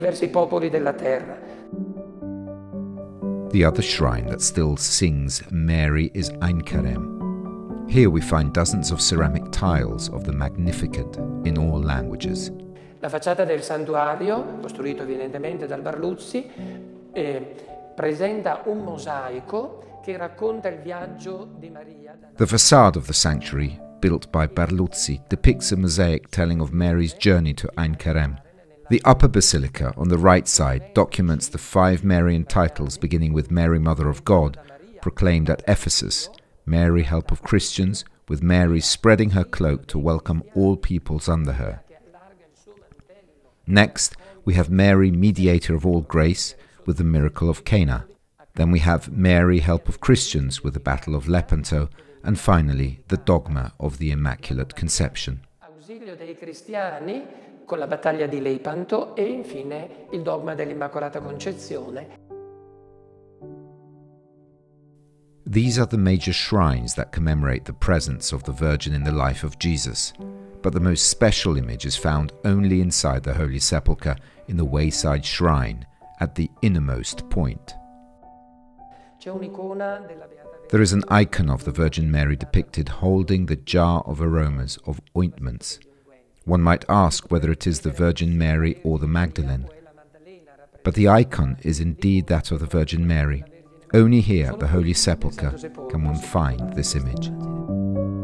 verso i popoli della terra. The other shrine that still sings Mary is Ein Karem. Here we find dozens of ceramic tiles of the Magnificat in all languages. La facciata del santuario, costruito evidentemente dal Barluzzi, presenta un mosaico che racconta il viaggio di Maria. The facade of the sanctuary, built by Barluzzi, depicts a mosaic telling of Mary's journey to Ein Karem. The upper basilica on the right side documents the 5 Marian titles beginning with Mary Mother of God, proclaimed at Ephesus, Mary Help of Christians, with Mary spreading her cloak to welcome all peoples under her. Next, we have Mary Mediator of all grace, with the miracle of Cana. Then we have Mary Help of Christians with the Battle of Lepanto, and finally the dogma of the Immaculate Conception. Ausilio dei cristiani con la battaglia di Lepanto e infine il dogma dell'Immacolata Concezione. These are the major shrines that commemorate the presence of the Virgin in the life of Jesus, but the most special image is found only inside the Holy Sepulchre in the wayside shrine at the innermost point. There is an icon of the Virgin Mary depicted holding the jar of aromas of ointments. One might ask whether it is the Virgin Mary or the Magdalene. But the icon is indeed that of the Virgin Mary. Only here at the Holy Sepulchre can one find this image.